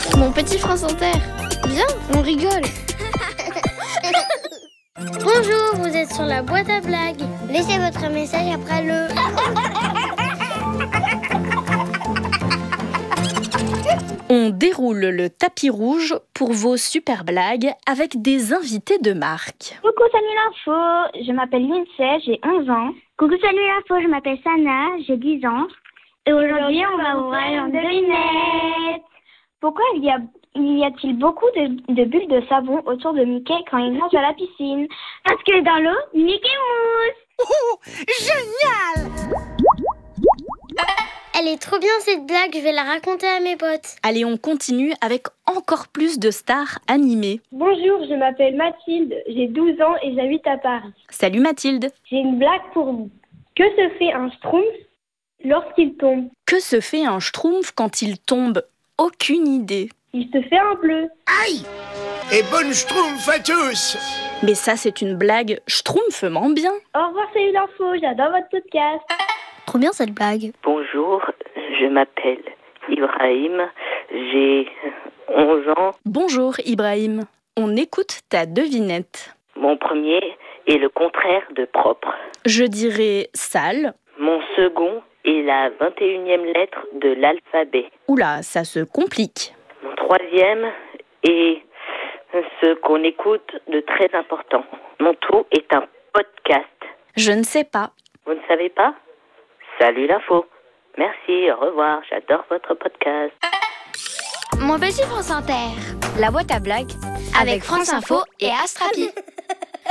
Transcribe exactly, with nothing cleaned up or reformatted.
Mon petit France Inter. Viens, on rigole. Bonjour, vous êtes sur la boîte à blagues. Laissez votre message après le... On déroule le tapis rouge pour vos super blagues avec des invités de marque. Coucou, salut l'info, je m'appelle Lindsay, j'ai onze ans. Coucou, salut l'info, je m'appelle Sana, j'ai dix ans. Et aujourd'hui, on va ouvrir une devinette. Pourquoi il y a, il y a-t-il beaucoup de, de bulles de savon autour de Mickey quand il nage à la piscine? Parce que dans l'eau, Mickey mousse. Oh, génial! Elle est trop bien cette blague, je vais la raconter à mes potes. Allez, on continue avec encore plus de stars animées. Bonjour, je m'appelle Mathilde, j'ai douze ans et j'habite à Paris. Salut Mathilde. J'ai une blague pour vous. Que se fait un schtroumpf lorsqu'il tombe? Que se fait un schtroumpf quand il tombe? Aucune idée. Il se fait un bleu. Aïe! Et bonne schtroumpf à tous! Mais ça, c'est une blague schtroumpfement bien. Au revoir, salut l'info, j'adore votre podcast. Trop bien cette blague. Bonjour, je m'appelle Ibrahim, j'ai onze ans. Bonjour Ibrahim, on écoute ta devinette. Mon premier est le contraire de propre. Je dirais sale. Mon second est la vingt et unième lettre de l'alphabet. Oula, ça se complique. Mon troisième est ce qu'on écoute de très important. Mon tout est un podcast. Je ne sais pas. Vous ne savez pas? Salut l'info. Merci, au revoir, j'adore votre podcast. Mon petit France Inter. La boîte à blagues avec France Info et Astrapi.